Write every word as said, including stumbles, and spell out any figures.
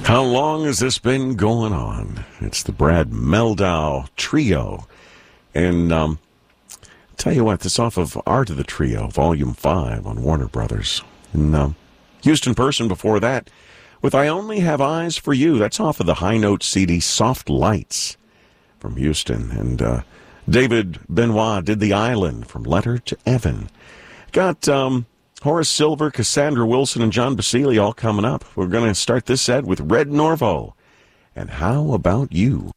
How long has this been going on? It's the Brad Mehldau Trio. And um, tell you what, this off of Art of the Trio, Volume five on Warner Brothers. And um, Houston Person before that with I Only Have Eyes for You. That's off of the High Note C D Soft Lights from Houston. And uh, David Benoit did The Island from Letter to Evan. Got um, Horace Silver, Cassandra Wilson, and John Basile all coming up. We're going to start this set with Red Norvo. And How About You?